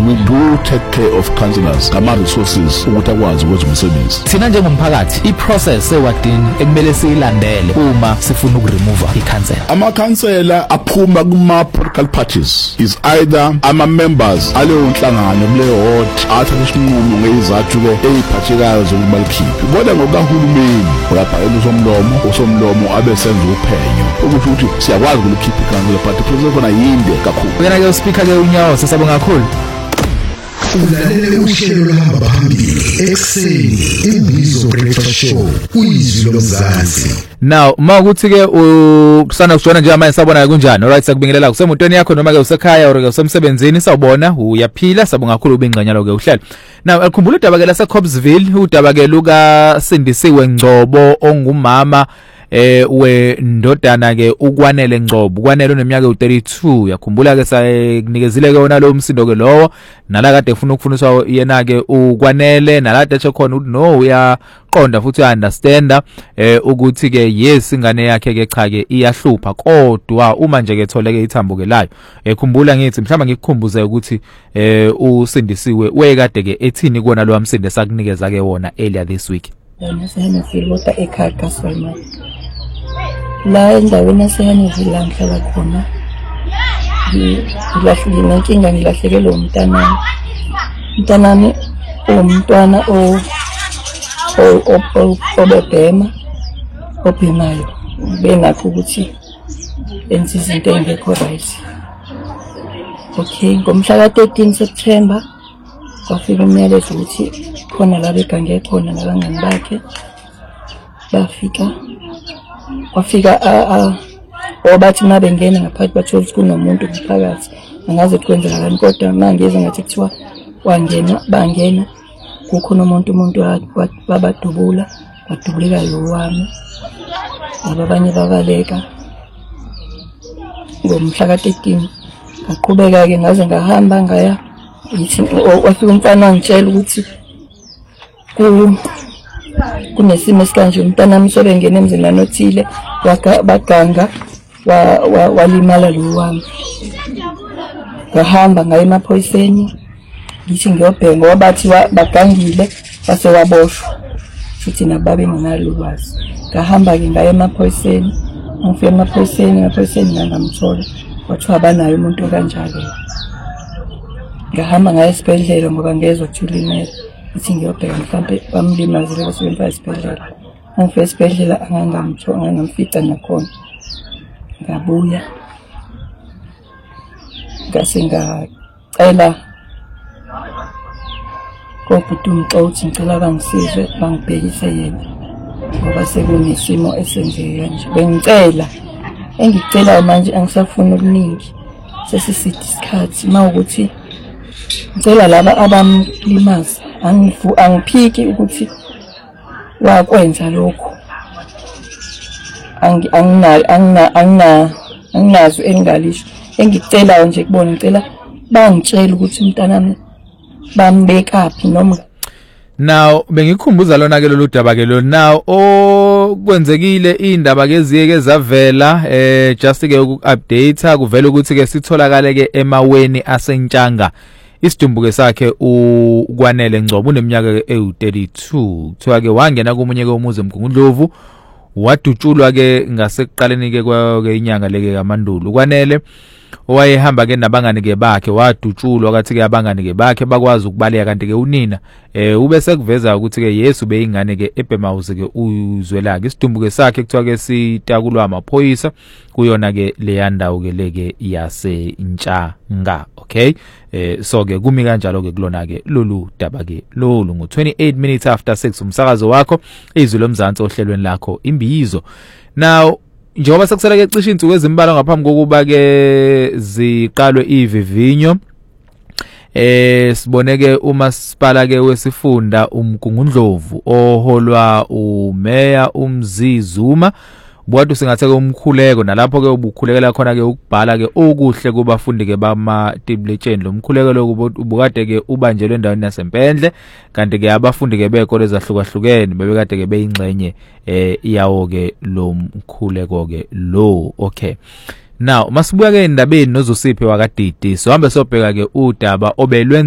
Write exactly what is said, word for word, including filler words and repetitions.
we do take care of councillors ngama resources ukuthi akwazi ukwenza umsebenzi. Thina njengomphakathi iprocess ewadini ekumele siyilandele uma sifuna ukuremove ikhansela. Ama councillor aphuma kuma political parties is either ama members aleyo nhlangano kuleyo ward athatha isinqumo ngezathu ke eziphathekayo zokuba likhiphe. Kodwa ngokahulumeni uyabhalela usomlomo usomlomo abe senza uphenyo ukuthi ukuthi siyakwazi ukulikhipha ikhansela but process khona yinde kakhulu. Wena ke uspeaker ke unyawo sesabonga kakhulu. Ulalele uhlelo lohamba phambili ekseni Imbizo Breakfast Show uyizwi lomzansi. Now mawukuthi ke usana kujona nje manje sabona kunjani. Alright sakubingelela kusemotweni yakho noma ke usekhaya or ke usemsebenzini sawubona uyaphila sabonga kakhulu ubingcanya lo ke uhlelo. Now akhumbula udaba ke lase Copsville udaba ke luka Sindisiwe Ngcobo ongumama eh we ndodana ke ukwanele Ngcobo ukwanele oneminyaka u-thirty-two yakhumbula ke sayinikezile ke ona lo umsindo ke lowo nala kade ufuna ukufundiswa yena ke ukwanele nala kade khona ukuthi no uyaqonda futhi uyaunderstanda eh ukuthi ke yes ingane yakhe ke cha ke iyahlupha kodwa uma nje ke tholeke ithambuke layo ekhumbula ngithi mhlawumbe ngikukhumbuze ukuthi eh uSindisiwe wekade ke ethini kona lo wamsinde sakunikeza ke wona earlier this week. Yona sehane filota ekhaya kaSolman. La endaweni esehane vila ngihlala khona. Ngilahlile nenkinga ngilahlekelwe umntana. Umntana umntwana o o obebhema obhemayo. Benakho ukuthi enze izinto engekho right. Okay, ngomhla ka thirteen September kwafika umyalezo ukuthi khona la begange khona nabangani bakhe bafika kwafika a obathi mabengena ngaphakathi bathola ukuthi kunomuntu ngaphakathi angaze kwenzeka kanti kodwa mangeze ngathi kuthiwa wangena bangena kukhona umuntu umuntu babadubula badubuleka lo wami abanye babaleka ngomhla ka thirteen ngaqhubeka ke ngaze ngahamba ngaya yithi wafika umfana wangitshela ukuthi ku kunesimo esikanje umntana wami sobengena emzini anothile baganga walimala lo wami. Ngahamba ngaye emaphoyiseni ngithi ngiyobheka ngoba bathi bagangile base waboshwa futhi nababe nginalwazi. Ngahamba ke ngaye emaphoyiseni ngifike emaphoyiseni emaphoyiseni ngamthola wathi abanayo umuntu kanjalo. Ngahamba ngaye esibhedlela ngoba ngezwe thulimela ithi ngiyobheka mhlawumbe bamlimazile basebenzisa esibhedlela. Ngifike esibhedlela angangamthola angangamfica nakhona. Ngabuya ngase ngacela kokuthi umxothi ngicela bangisize bangibhekise yena ngoba sekunesimo esenzeke kanje. Bengicela engicela manje angisafuna okuningi sesisithi isikhathi mawukuthi ngicela laba abamlimaza angifu angiphiki ukuthi wakwenza lokho angi angina angina angina anginazo engalisho engicela nje kubona ngicela bangitshela ukuthi umntanami bambekaphi noma. Now bengikhumbuza lona ke lolu daba ke lo now okwenzekile indaba ke eziyeke zavela eh just ke uku-update kuvela ukuthi ke sitholakale ke emaweni asentshanga isidumbuke sakhe ukwanele Ngcobo uneminyaka ke ewu-thirty-two kuthiwa ke wangena komunye ke umuzi eMgungundlovu wadutshulwa ke ngasekuqaleni ke kwake inyanga leke kaMandulo. Ukwanele owayehamba ke nabangani ke bakhe wadutshulwa kathi ke abangani ke bakhe bakwazi ukubaleka kanti ke unina eh ubese kuveza ukuthi ke Yesu beyingane ke eBemawuzi ke uzwelaka isidumbuke sakhe kuthiwa ke sitakulwa amaphoyisa kuyona ke leyandawo ke leke yase Ntshanga. Okay, eh so ke kumi kanjalo ke kulona ke lolu daba ke lolu ngo twenty-eight minutes after six umsakazo wakho izwi lomzansi ohlelweni lakho Imbizo. Now njengoba sekusela ke cishe insuku ezimbalwa ngaphambi kokuba ke ziqalwe ivivinyo eh siboneke umasipala ke wesifunda uMgungundlovu oholwa uMeya uMzizuma Bwadu singatheke umkhuleko nalapho ke ubukhulekela khona ke ukubhala ke okuhle kubafundi ke bama tibletsheni lo mkhuleko lokubukade ke ubanjelwe endaweni yaseMpendle kanti ke abafundi ke bekole ezahlukahlukene bebekade ke beyingxenye eh iyawo ke lo mkhuleko ke lo. Okay, now masibuya ke indabeni nozosiphe wakadidi so hambe sobheka ke udaba obelwe